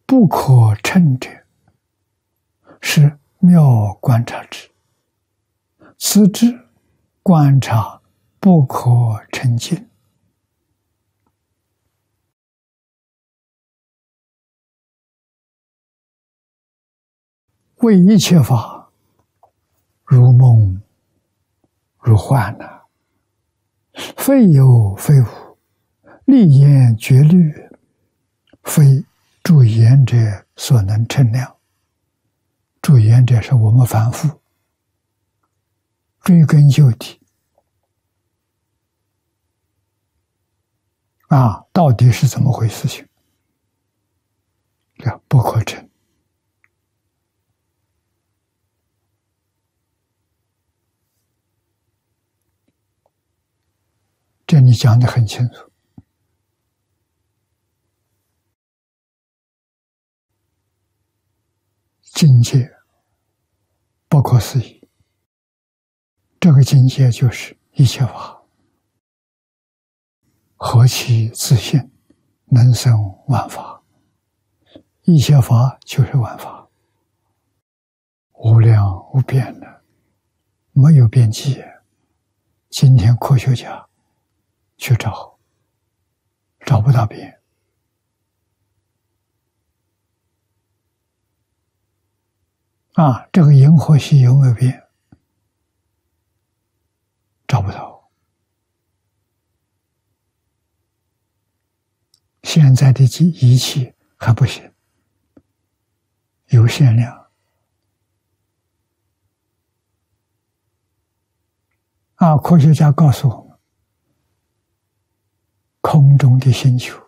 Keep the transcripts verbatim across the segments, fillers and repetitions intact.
不可称者，是妙观察之。此之观察不可称尽。为一切法如梦如幻呐，非有非无，立言绝律，非诸言者所能称量。诸言者是我们凡夫追根究底啊，到底是怎么回事情？叫不可称。这里讲得很清楚。境界不可思议，这个境界就是一切法，何其自性，能生万法。一切法就是万法，无量无边的，没有边际。今天科学家去找，找不到边。啊，这个银河系有没有边？找不到。现在的仪器还不行，有限量。啊，科学家告诉我们，空中的星球，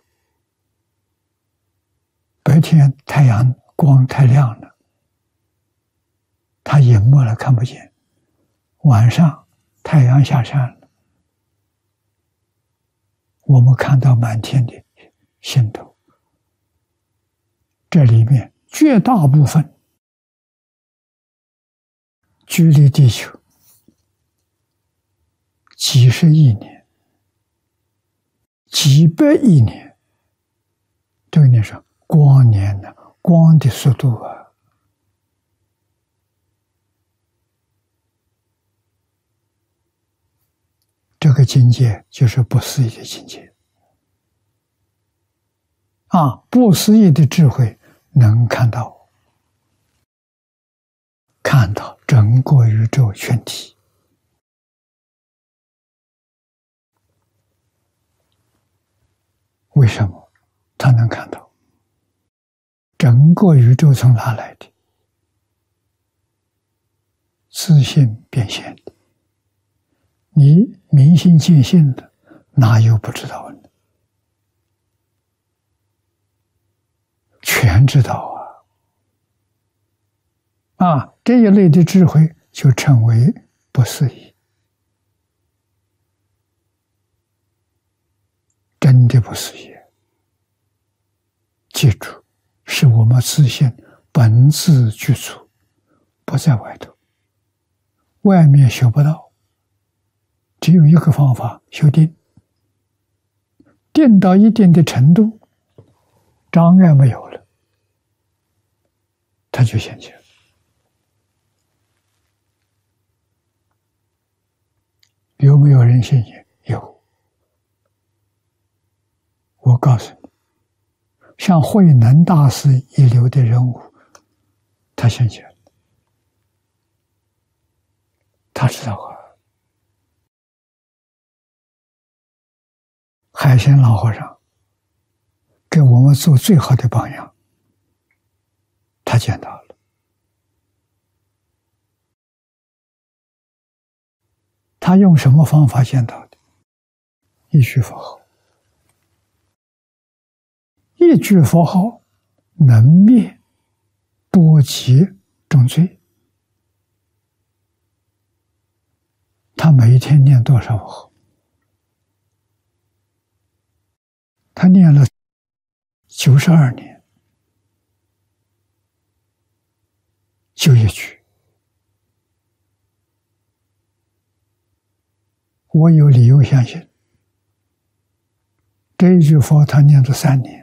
白天太阳光太亮了，它隐没了，看不见。晚上太阳下山了，我们看到满天的星斗，这里面绝大部分距离地球几十亿年、几百亿年，这个你说光年呢？光的速度啊！这个境界就是不思议的境界啊！不思议的智慧能看到，看到整个宇宙全体。为什么他能看到？整个宇宙从哪来的？自性变现的。你明心见性的，哪有不知道呢？全知道啊！啊，这一类的智慧就称为不思议，真的不思议。记住，是我们自性本自具足，不在外头，外面学不到。只有一个方法，修定。定到一定的程度，障碍没有了，它就现前。有没有人现前？有。我告诉你，像慧能大师一流的人物，他现前，他知道啊。海鲜老和尚给我们做最好的榜样，他见到了。他用什么方法见到的？一句佛号，一句佛号能灭多劫重罪。他每一天念多少佛号？他念了九十二年，就一句。我有理由相信，这一句佛他念了三年。